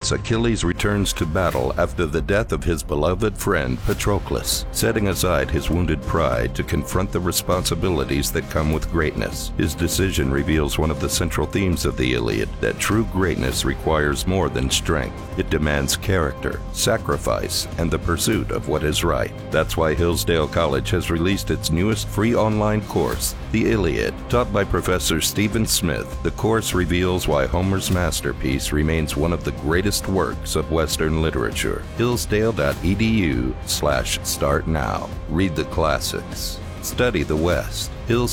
acts, Achilles returns to battle after the death of his beloved friend Patroclus, setting aside his wounded pride to confront the responsibilities that come with greatness. His decision reveals one of the central themes of the Iliad, that true greatness requires more than strength. It demands character, sacrifice, and the pursuit of what is right. That's why Hillsdale College has released its newest free online course, The Iliad. Taught by Professor Stephen Smith, the course reveals why Homer's masterpiece remains one of the greatest works of Western literature. Hillsdale.edu/start now. Read the classics. Study the West.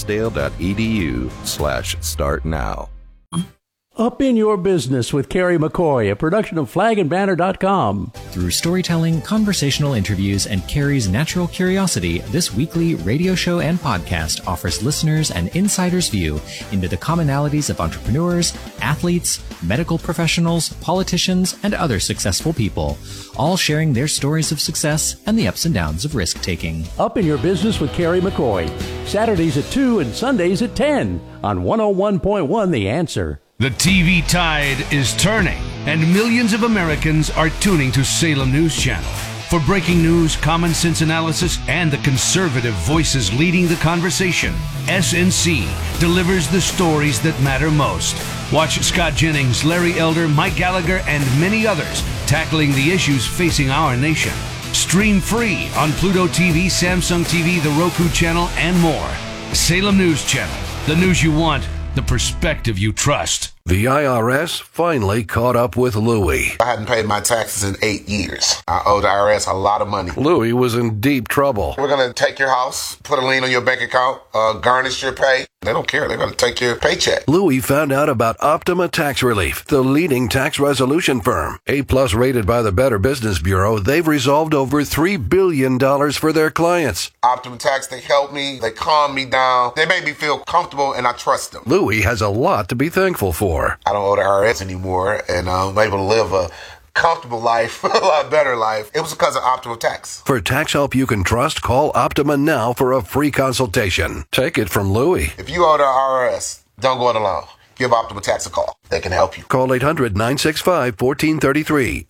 Hillsdale.edu/start now. Up in Your Business with Carrie McCoy, a production of flagandbanner.com. Through storytelling, conversational interviews, and Carrie's natural curiosity, this weekly radio show and podcast offers listeners an insider's view into the commonalities of entrepreneurs, athletes, medical professionals, politicians, and other successful people, all sharing their stories of success and the ups and downs of risk-taking. Up in Your Business with Carrie McCoy, Saturdays at 2 and Sundays at 10 on 101.1 The Answer. The TV tide is turning, and millions of Americans are tuning to Salem News Channel. For breaking news, common sense analysis, and the conservative voices leading the conversation, SNC delivers the stories that matter most. Watch Scott Jennings, Larry Elder, Mike Gallagher, and many others tackling the issues facing our nation. Stream free on Pluto TV, Samsung TV, the Roku channel, and more. Salem News Channel. The news you want, the perspective you trust. The IRS finally caught up with Louie. I hadn't paid my taxes in 8 years. I owed the IRS a lot of money. Louie was in deep trouble. We're going to take your house, put a lien on your bank account, garnish your pay. They don't care. They're going to take your paycheck. Louie found out about Optima Tax Relief, the leading tax resolution firm. A-plus rated by the Better Business Bureau, they've resolved over $3 billion for their clients. Optima Tax, they help me. They calm me down. They make me feel comfortable, and I trust them. Louie has a lot to be thankful for. I don't owe the IRS anymore, and I'm able to live a comfortable life, a lot better life. It was because of Optima Tax. For tax help you can trust, call Optima now for a free consultation. Take it from Louie. If you owe the IRS, don't go it alone. Give Optima Tax a call. They can help you. Call 800-965-1433.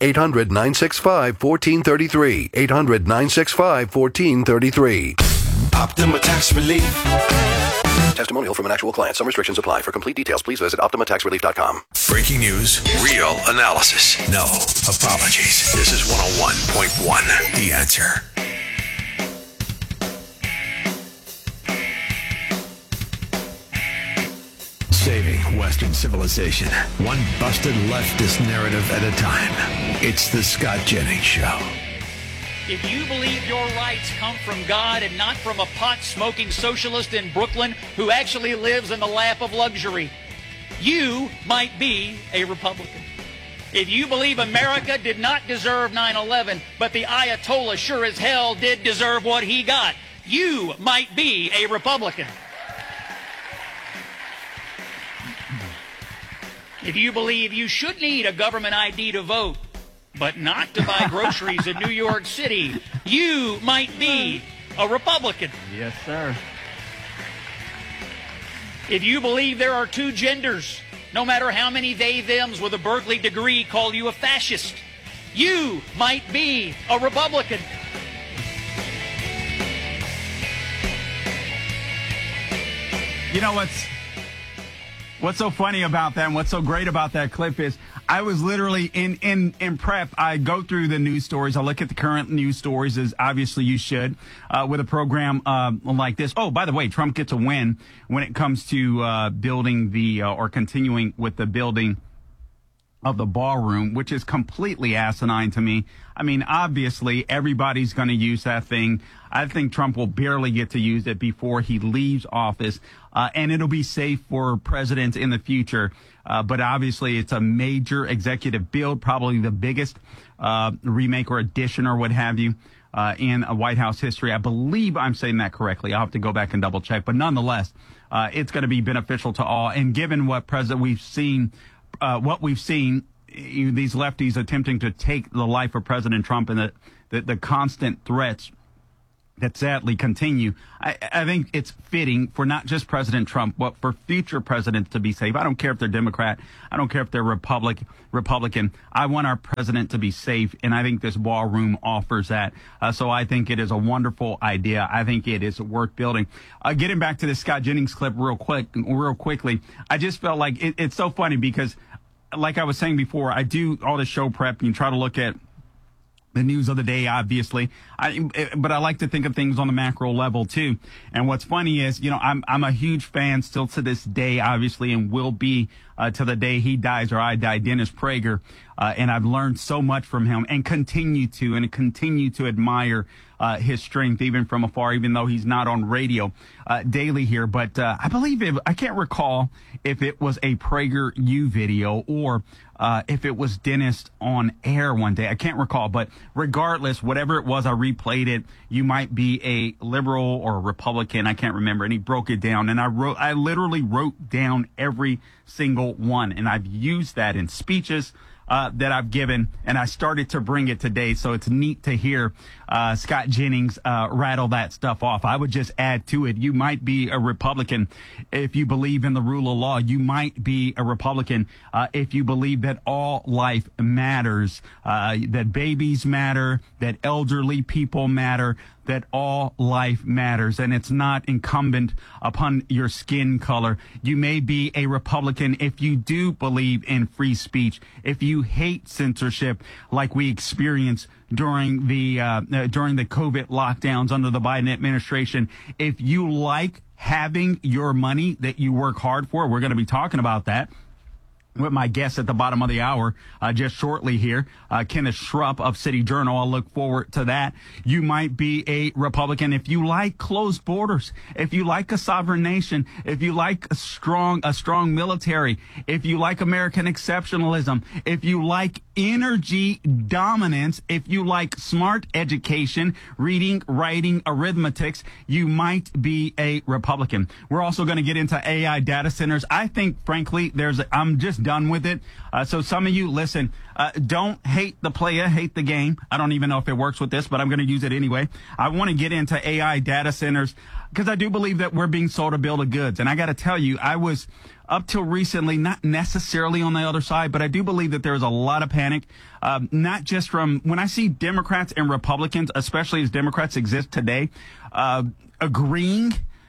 800-965-1433. 800-965-1433. Optima Tax Relief. Testimonial from an actual client. Some restrictions apply. For complete details, please visit OptimaTaxRelief.com. Breaking news, real analysis, no apologies. This is 101.1 The Answer. Saving Western civilization, one busted leftist narrative at a time. It's the Scott Jennings Show. If you believe your rights come from God and not from a pot-smoking socialist in Brooklyn who actually lives in the lap of luxury, you might be a Republican. If you believe America did not deserve 9/11, but the Ayatollah sure as hell did deserve what he got, you might be a Republican. If you believe you should need a government ID to vote, but not to buy groceries in New York City, you might be a Republican. Yes, sir. If you believe there are two genders, no matter how many they-thems with a Berkeley degree call you a fascist, you might be a Republican. You know what's so funny about that and what's so great about that clip is I was literally in prep. I go through the news stories. I look at the current news stories, as obviously you should, with a program like this. Oh, by the way, Trump gets a win when it comes to building or continuing with the building of the ballroom, which is completely asinine to me. I mean, obviously, everybody's going to use that thing. I think Trump will barely get to use it before he leaves office, and it'll be safe for presidents in the future. But obviously, it's a major executive build, probably the biggest remake or addition or what have you in a White House history. I believe I'm saying that correctly. I'll have to go back and double check. But nonetheless, it's going to be beneficial to all. And given what we've seen, these lefties attempting to take the life of President Trump and the constant threats that sadly continue. I think it's fitting for not just President Trump, but for future presidents to be safe. I don't care if they're Democrat. I don't care if they're Republican. I want our president to be safe, and I think this ballroom offers that. So I think it is a wonderful idea. I think it is worth building. Getting back to the Scott Jennings clip real quickly, I just felt like it's so funny because, like I was saying before, I do all the show prep and you try to look at the news of the day, obviously, but I like to think of things on the macro level too. And what's funny is, I'm a huge fan still to this day, obviously, and will be to the day he dies or I die, Dennis Prager. And I've learned so much from him and continue to admire his strength, even from afar, even though he's not on radio daily here. But I believe I can't recall if it was a PragerU video or if it was Dennis on air one day. I can't recall. But regardless, whatever it was, I replayed it. You might be a liberal or a Republican. I can't remember. And he broke it down. And I literally wrote down every single one. And I've used that in speeches that I've given, and I started to bring it today. So it's neat to hear Scott Jennings rattle that stuff off. I would just add to it, you might be a Republican if you believe in the rule of law. You might be a Republican if you believe that all life matters, that babies matter, that elderly people matter, that all life matters, and it's not incumbent upon your skin color. You may be a Republican if you do believe in free speech, if you hate censorship like we experienced during the COVID lockdowns under the Biden administration. If you like having your money that you work hard for, we're going to be talking about that with my guest at the bottom of the hour just shortly here, Kenneth Schrupp of City Journal. I'll look forward to that. You might be a Republican if you like closed borders, if you like a sovereign nation, if you like a strong military, if you like American exceptionalism, if you like energy dominance, if you like smart education, reading, writing, arithmetics, you might be a Republican. We're also going to get into AI data centers. I think, frankly, I'm just done with it. So some of you, listen, don't hate the player, hate the game. I don't even know if it works with this, but I'm going to use it anyway. I want to get into AI data centers because I do believe that we're being sold a bill of goods. And I got to tell you, I was up till recently not necessarily on the other side, but I do believe that there's a lot of panic, not just from when I see Democrats and Republicans, especially as Democrats exist today, agreeing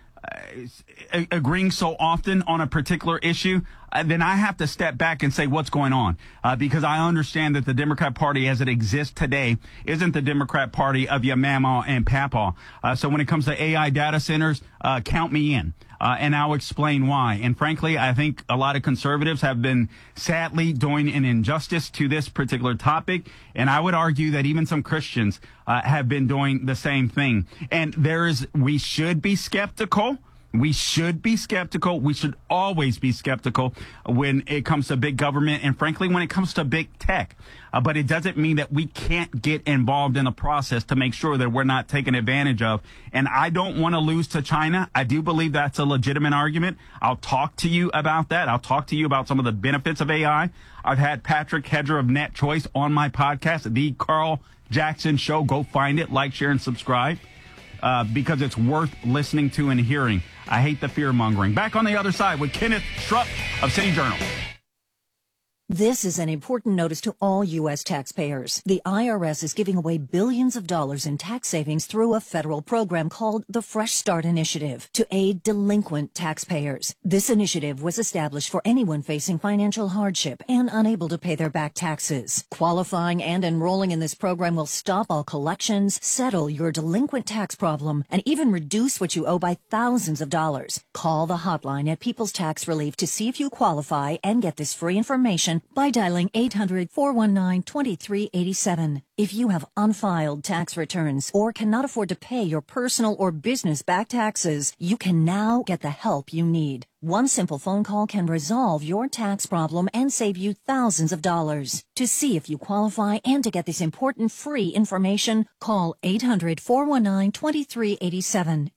so often on a particular issue, then I have to step back and say what's going on, because I understand that the Democrat Party as it exists today isn't the Democrat Party of your mama and papa. So when it comes to AI data centers, count me in. And I'll explain why. And frankly, I think a lot of conservatives have been sadly doing an injustice to this particular topic. And I would argue that even some Christians have been doing the same thing. And we should be skeptical. We should be skeptical. We should always be skeptical when it comes to big government and, frankly, when it comes to big tech. But it doesn't mean that we can't get involved in the process to make sure that we're not taken advantage of. And I don't want to lose to China. I do believe that's a legitimate argument. I'll talk to you about that. I'll talk to you about some of the benefits of AI. I've had Patrick Hedger of Net Choice on my podcast, The Carl Jackson Show. Go find it, like, share, and subscribe. Because it's worth listening to and hearing. I hate the fear mongering. Back on the other side with Kenneth Schrupp of City Journal. This is an important notice to all U.S. taxpayers. The IRS is giving away billions of dollars in tax savings through a federal program called the Fresh Start Initiative to aid delinquent taxpayers. This initiative was established for anyone facing financial hardship and unable to pay their back taxes. Qualifying and enrolling in this program will stop all collections, settle your delinquent tax problem, and even reduce what you owe by thousands of dollars. Call the hotline at People's Tax Relief to see if you qualify and get this free information by dialing 800-419-2387. If you have unfiled tax returns or cannot afford to pay your personal or business back taxes, you can now get the help you need. One simple phone call can resolve your tax problem and save you thousands of dollars. To see if you qualify and to get this important free information, call 800-419-2387.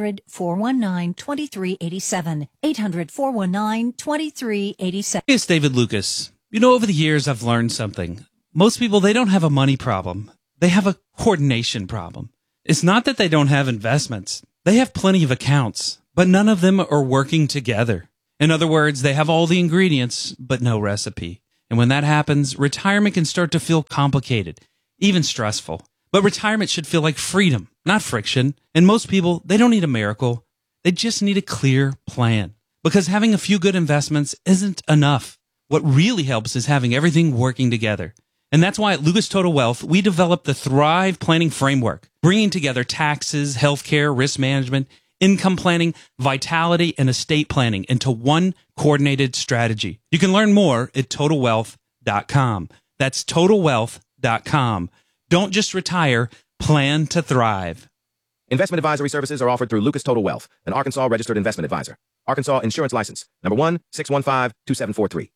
800-419-2387. 800-419-2387. It's David Lucas. You know, over the years, I've learned something. Most people, they don't have a money problem. They have a coordination problem. It's not that they don't have investments. They have plenty of accounts, but none of them are working together. In other words, they have all the ingredients, but no recipe. And when that happens, retirement can start to feel complicated, even stressful. But retirement should feel like freedom, not friction. And most people, they don't need a miracle. They just need a clear plan. Because having a few good investments isn't enough. What really helps is having everything working together. And that's why at Lucas Total Wealth, we developed the Thrive Planning Framework, bringing together taxes, healthcare, risk management, income planning, vitality, and estate planning into one coordinated strategy. You can learn more at TotalWealth.com. That's TotalWealth.com. Don't just retire, plan to thrive. Investment advisory services are offered through Lucas Total Wealth, an Arkansas registered investment advisor. Arkansas Insurance License, number 1-615-2743.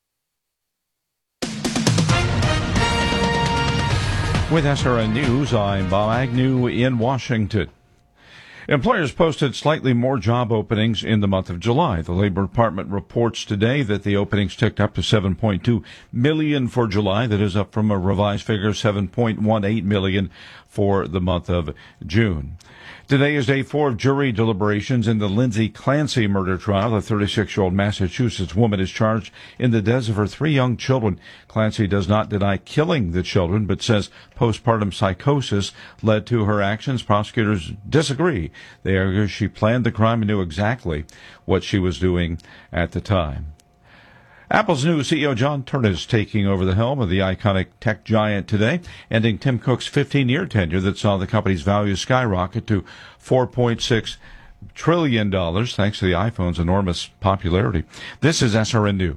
With SRN News, I'm Bob Agnew in Washington. Employers posted slightly more job openings in the month of July. The Labor Department reports today that the openings ticked up to 7.2 million for July. That is up from a revised figure of 7.18 million for the month of June. Today is day 4 of jury deliberations in the Lindsay Clancy murder trial. A 36-year-old Massachusetts woman is charged in the deaths of her 3 young children. Clancy does not deny killing the children, but says postpartum psychosis led to her actions. Prosecutors disagree. They argue she planned the crime and knew exactly what she was doing at the time. Apple's new CEO John Ternus taking over the helm of the iconic tech giant today, ending Tim Cook's 15-year tenure that saw the company's value skyrocket to $4.6 trillion thanks to the iPhone's enormous popularity. This is SRN News.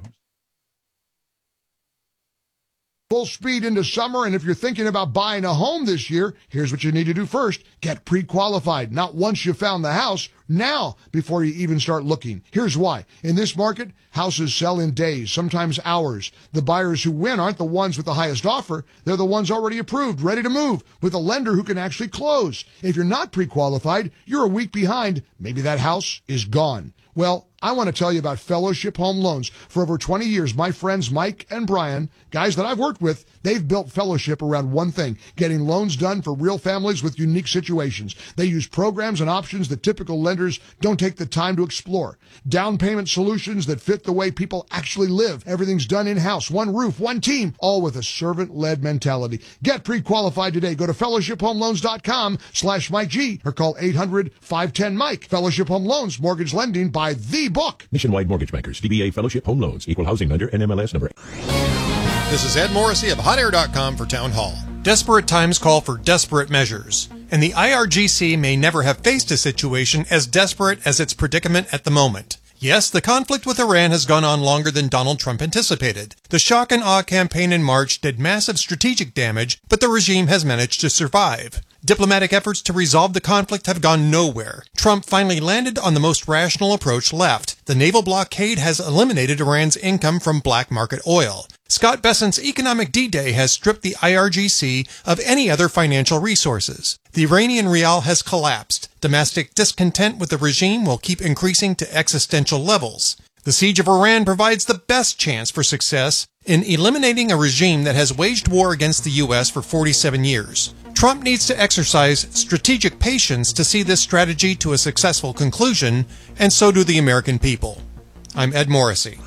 Full speed into summer, and if you're thinking about buying a home this year, here's what you need to do first. Get pre-qualified. Not once you found the house, now before you even start looking. Here's why. In this market, houses sell in days, sometimes hours. The buyers who win aren't the ones with the highest offer. They're the ones already approved, ready to move, with a lender who can actually close. If you're not pre-qualified, you're a week behind. Maybe that house is gone. Well, I want to tell you about Fellowship Home Loans. For over 20 years, my friends Mike and Brian, guys that I've worked with, they've built Fellowship around one thing, getting loans done for real families with unique situations. They use programs and options that typical lenders don't take the time to explore. Down payment solutions that fit the way people actually live. Everything's done in-house, one roof, one team, all with a servant-led mentality. Get pre-qualified today. Go to fellowshiphomeloans.com/Mike G or call 800-510-MIKE. Fellowship Home Loans, mortgage lending by the book. Nationwide Mortgage Bankers, DBA Fellowship Home Loans, Equal Housing Lender, NMLS number. This is Ed Morrissey of HotAir.com for Town Hall. Desperate times call for desperate measures, and the IRGC may never have faced a situation as desperate as its predicament at the moment. Yes, the conflict with Iran has gone on longer than Donald Trump anticipated. The shock and awe campaign in March did massive strategic damage, but the regime has managed to survive. Diplomatic efforts to resolve the conflict have gone nowhere. Trump finally landed on the most rational approach left. The naval blockade has eliminated Iran's income from black market oil. Scott Bessent's Economic D-Day has stripped the IRGC of any other financial resources. The Iranian rial has collapsed. Domestic discontent with the regime will keep increasing to existential levels. The siege of Iran provides the best chance for success in eliminating a regime that has waged war against the U.S. for 47 years. Trump needs to exercise strategic patience to see this strategy to a successful conclusion, and so do the American people. I'm Ed Morrissey.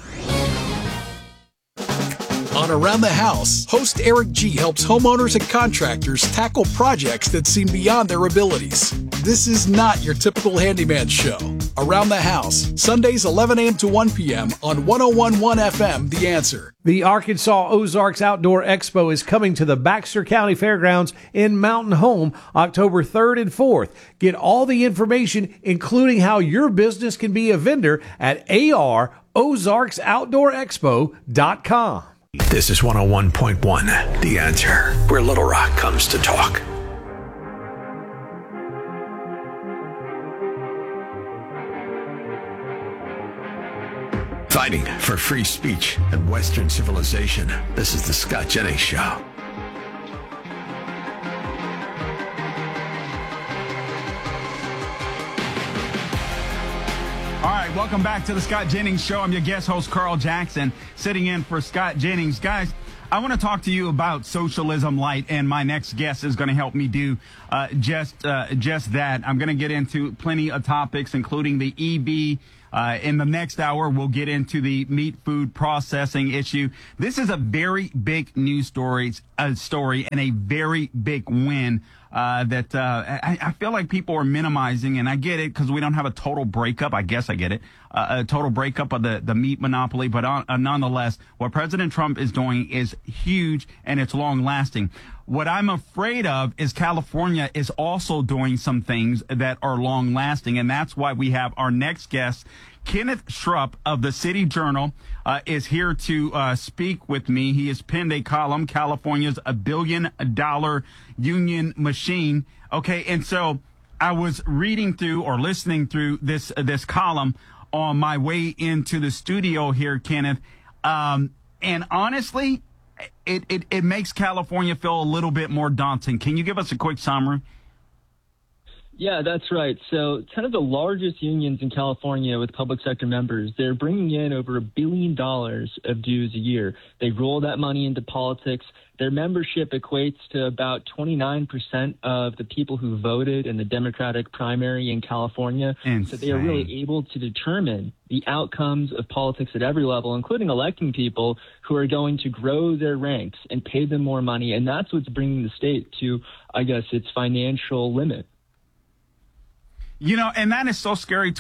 On Around the House, host Eric G. helps homeowners and contractors tackle projects that seem beyond their abilities. This is not your typical handyman show. Around the House, Sundays 11 a.m. to 1 p.m. on 101.1 FM, The Answer. The Arkansas Ozarks Outdoor Expo is coming to the Baxter County Fairgrounds in Mountain Home October 3rd and 4th. Get all the information, including how your business can be a vendor, at AROzarksOutdoorExpo.com. This is 101.1, The Answer, where Little Rock comes to talk. Fighting for free speech and Western civilization. This is the Scott Jennings Show. All right, welcome back to the Scott Jennings Show. I'm your guest host, Carl Jackson, sitting in for Scott Jennings. Guys, I want to talk to you about Socialism Light, and my next guest is going to help me do just that. I'm going to get into plenty of topics, including the EV. In the next hour, we'll get into the meat food processing issue. This is a very big news story and a very big win that I feel like people are minimizing, and I get it because we don't have a total breakup. I guess I get it. A total breakup of the meat monopoly. But nonetheless, what President Trump is doing is huge, and it's long lasting. What I'm afraid of is California is also doing some things that are long lasting. And that's why we have our next guest, Kenneth Schrupp of the City Journal, is here to speak with me. He has penned a column, California's $1 billion union machine. Okay. And so I was reading through or listening through this column on my way into the studio here, Kenneth. And honestly, it makes California feel a little bit more daunting. Can you give us a quick summary? Yeah, that's right. So 10 of the largest unions in California with public sector members, they're bringing in over $1 billion of dues a year. They roll that money into politics. Their membership equates to about 29% of the people who voted in the Democratic primary in California. Insane. So they are really able to determine the outcomes of politics at every level, including electing people who are going to grow their ranks and pay them more money. And that's what's bringing the state to, I guess, its financial limit. You know, and that is so scary.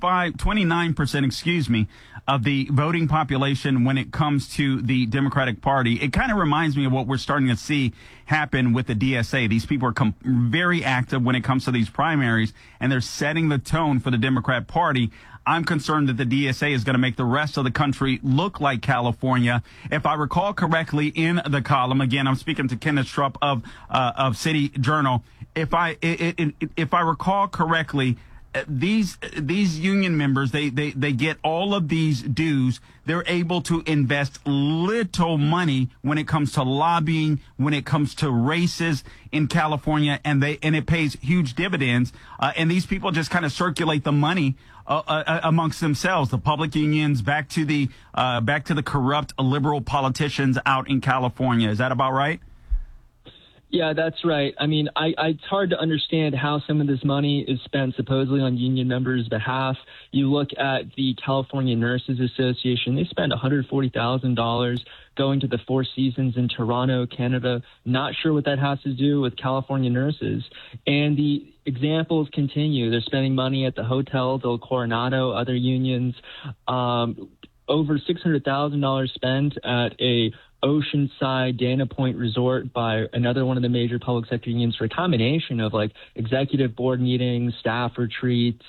29%, of the voting population when it comes to the Democratic Party. It kind of reminds me of what we're starting to see happen with the DSA. These people are very active when it comes to these primaries, and they're setting the tone for the Democrat Party. I'm concerned that the DSA is going to make the rest of the country look like California. If I recall correctly in the column, again, I'm speaking to Kenneth Schrupp of City Journal. If I recall correctly, these union members, they get all of these dues. They're able to invest little money when it comes to lobbying, when it comes to races in California, and it pays huge dividends. And these people just kind of circulate the money amongst themselves, the public unions, back to the corrupt liberal politicians out in California. Is that about right? Yeah, that's right. I mean, it's hard to understand how some of this money is spent supposedly on union members' behalf. You look at the California Nurses Association, they spend $140,000 going to the Four Seasons in Toronto, Canada. Not sure what that has to do with California nurses. And the examples continue. They're spending money at the Hotel del Coronado, other unions, over $600,000 spent at a Oceanside Dana Point Resort by another one of the major public sector unions for a combination of like executive board meetings, staff retreats,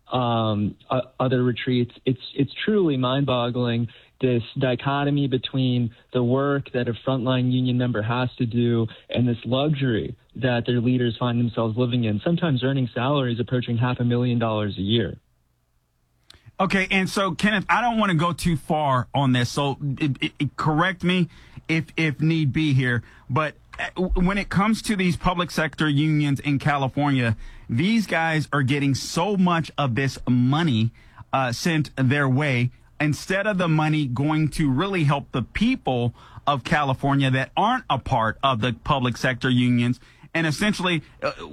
other retreats. It's truly mind-boggling, this dichotomy between the work that a frontline union member has to do and this luxury that their leaders find themselves living in, sometimes earning salaries approaching $500,000 a year. Okay, and so, Kenneth, I don't want to go too far on this, so correct me if need be here. But when it comes to these public sector unions in California, these guys are getting so much of this money sent their way instead of the money going to really help the people of California that aren't a part of the public sector unions. And essentially,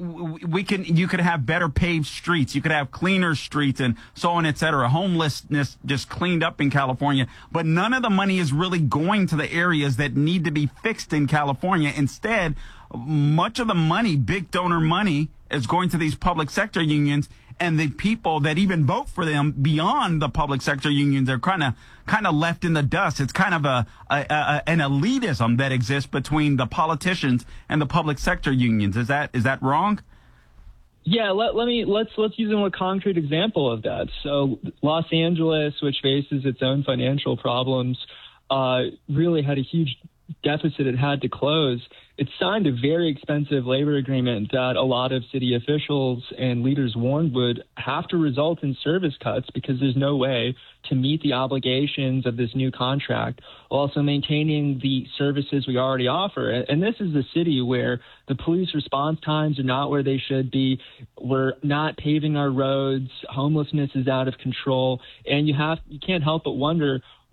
you could have better paved streets. You could have cleaner streets and so on, et cetera. Homelessness just cleaned up in California. But none of the money is really going to the areas that need to be fixed in California. Instead, much of the money, big donor money, is going to these public sector unions. And the people that even vote for them beyond the public sector unions are kind of left in the dust. It's kind of an elitism that exists between the politicians and the public sector unions. Is that wrong? Yeah, let's use a concrete example of that. So Los Angeles, which faces its own financial problems, really had a huge deficit it had to close. It signed a very expensive labor agreement that a lot of city officials and leaders warned would have to result in service cuts because there's no way to meet the obligations of this new contract, while also maintaining the services we already offer. And this is a city where the police response times are not where they should be. We're not paving our roads. Homelessness is out of control. And you can't help but wonder,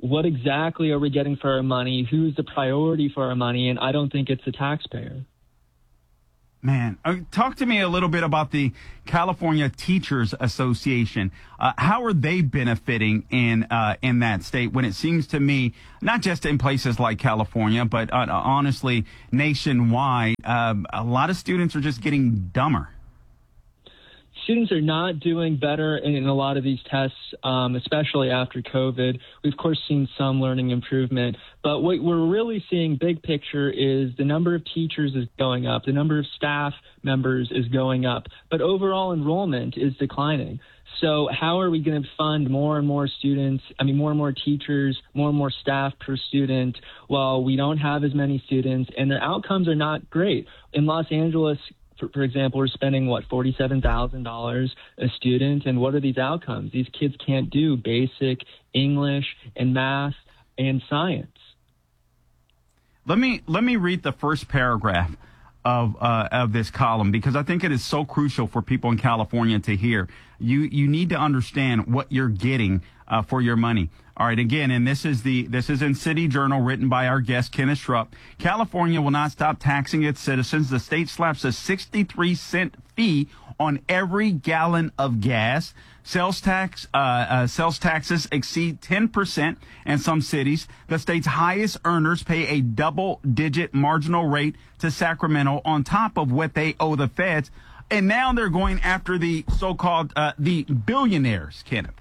what exactly are we getting for our money? Who's the priority for our money? And I don't think it's the taxpayer. Man, talk to me a little bit about the California Teachers Association. How are they benefiting in that state when it seems to me, not just in places like California, but honestly, nationwide, a lot of students are just getting dumber? Students are not doing better in a lot of these tests, especially after COVID. We've, of course, seen some learning improvement. But what we're really seeing big picture is the number of teachers is going up. The number of staff members is going up. But overall enrollment is declining. So how are we going to fund more and more students, more and more teachers, more and more staff per student, while we don't have as many students and their outcomes are not great? In Los Angeles, for example, we're spending, $47,000 a student. And what are these outcomes? These kids can't do basic English and math and science. Let me read the first paragraph of this column, because I think it is so crucial for people in California to hear. You need to understand what you're getting for your money. All right, again, and this is in City Journal, written by our guest, Kenneth Schrupp. California will not stop taxing its citizens. The state slaps a 63-cent fee on every gallon of gas. Sales taxes exceed 10% in some cities. The state's highest earners pay a double-digit marginal rate to Sacramento on top of what they owe the feds. And now they're going after the so-called the billionaires, Kenneth.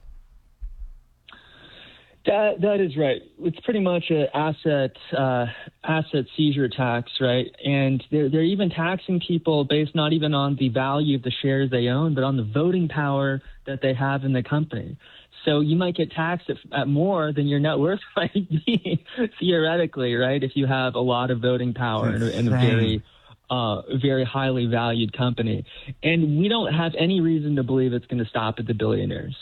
That is right. It's pretty much an asset seizure tax, right? And they're even taxing people based not even on the value of the shares they own, but on the voting power that they have in the company. So you might get taxed at more than your net worth might be, theoretically, right? If you have a lot of voting power in a very highly valued company. And we don't have any reason to believe it's going to stop at the billionaires.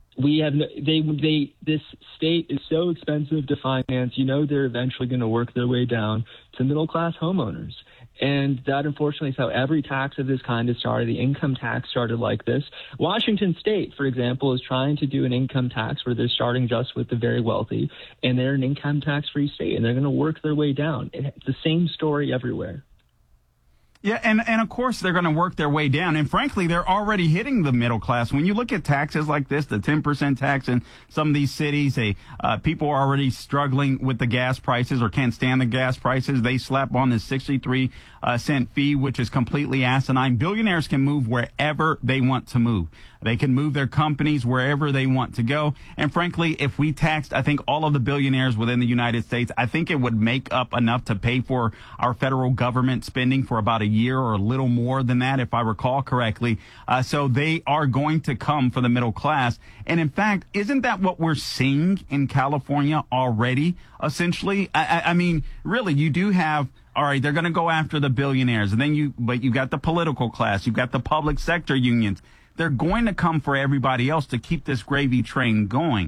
This state is so expensive to finance. They're eventually going to work their way down to middle-class homeowners. And that, unfortunately, is how every tax of this kind has started. The income tax started like this. Washington State, for example, is trying to do an income tax where they're starting just with the very wealthy, and they're an income tax-free state, and they're going to work their way down. It's the same story everywhere. Yeah, and of course they're going to work their way down. And frankly, they're already hitting the middle class. When you look at taxes like this, the 10% tax in some of these cities, people are already struggling with the gas prices or can't stand the gas prices. They slap on this 63-cent fee, which is completely asinine. Billionaires can move wherever they want to move. They can move their companies wherever they want to go. And frankly, if we taxed, I think, all of the billionaires within the United States, I think it would make up enough to pay for our federal government spending for about a year or a little more than that, if I recall correctly. So they are going to come for the middle class. And in fact, isn't that what we're seeing in California already, essentially? I mean, really, you do have, all right, they're going to go after the billionaires. And then but you got the political class. You've got the public sector unions. They're going to come for everybody else to keep this gravy train going.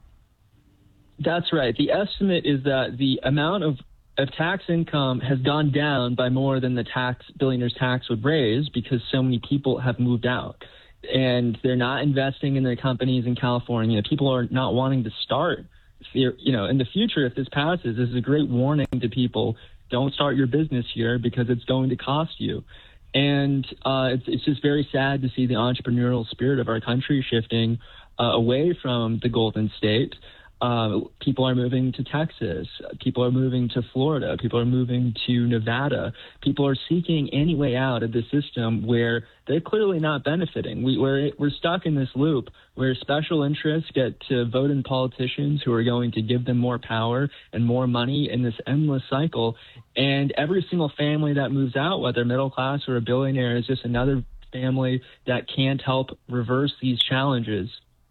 That's right. The estimate is that the amount of tax income has gone down by more than the billionaires tax would raise, because so many people have moved out and they're not investing in their companies in California. People are not wanting to start. In the future, if this passes, this is a great warning to people. Don't start your business here because it's going to cost you. And it's just very sad to see the entrepreneurial spirit of our country shifting away from the Golden State. People are moving to Texas. People are moving to Florida. People are moving to Nevada. People are seeking any way out of the system where they're clearly not benefiting. We're stuck in this loop where special interests get to vote in politicians who are going to give them more power and more money in this endless cycle. And every single family that moves out, whether middle class or a billionaire, is just another family that can't help reverse these challenges.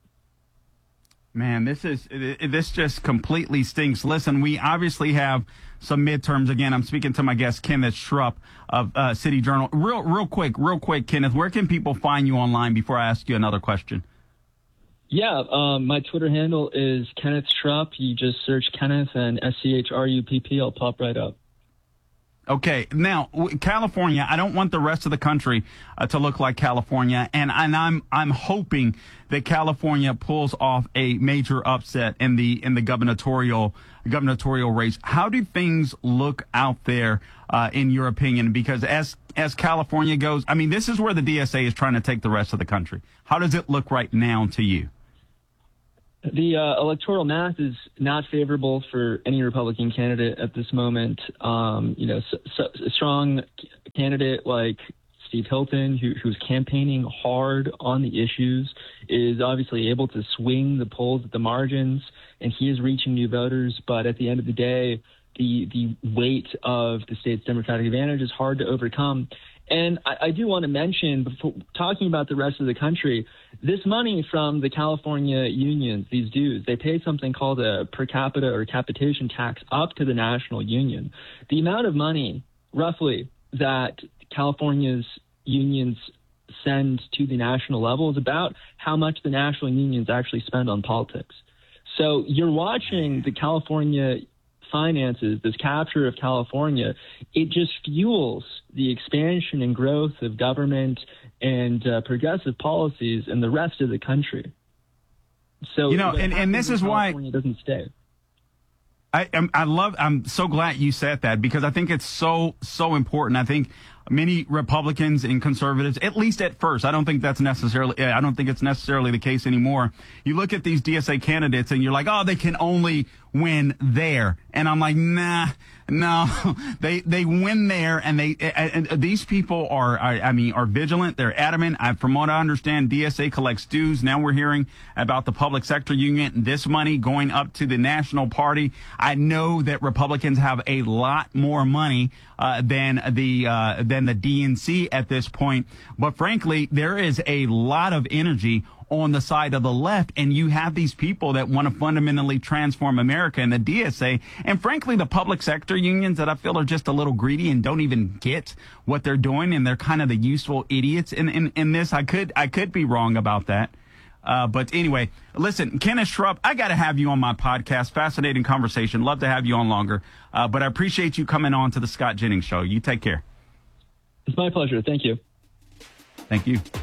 Man, this just completely stinks. Listen, we obviously have some midterms. Again, I'm speaking to my guest, Kenneth Schrupp of City Journal. Real quick, Kenneth, where can people find you online before I ask you another question? Yeah, my Twitter handle is Kenneth Schrupp. You just search Kenneth and SCHRUPP. I'll pop right up. Okay, now California. I don't want the rest of the country to look like California, and I'm hoping that California pulls off a major upset in the gubernatorial race. How do things look out there in your opinion? Because as California goes, I mean, this is where the DSA is trying to take the rest of the country. How does it look right now to you? The electoral math is not favorable for any Republican candidate at this moment. A strong candidate like Steve Hilton, who's campaigning hard on the issues, is obviously able to swing the polls at the margins, and he is reaching new voters. But at the end of the day, the weight of the state's Democratic advantage is hard to overcome. And I do want to mention, before talking about the rest of the country, this money from the California unions, these dues, they pay something called a per capita or capitation tax up to the national union. The amount of money, roughly, that California's unions send to the national level is about how much the national unions actually spend on politics. So you're watching the California finances, this capture of California, it just fuels the expansion and growth of government and progressive policies in the rest of the country. So, and this is why California doesn't stay. I'm so glad you said that, because I think it's so important. I think many Republicans and conservatives, at least at first, I don't think it's necessarily the case anymore. You look at these DSA candidates and you're like, oh, they can only win there. And I'm like, no, they win there, and these people are vigilant. They're adamant. From what I understand, DSA collects dues. Now we're hearing about the public sector union, this money going up to the national party. I know that Republicans have a lot more money than the DNC at this point, but frankly, there is a lot of energy on the side of the left, and you have these people that want to fundamentally transform America, and the DSA, and frankly, the public sector unions that I feel are just a little greedy and don't even get what they're doing, and they're kind of the useful idiots in this. I could be wrong about that. But anyway, listen, Kenneth Schrupp, I got to have you on my podcast. Fascinating conversation. Love to have you on longer. But I appreciate you coming on to the Scott Jennings Show. You take care. It's my pleasure. Thank you. Thank you.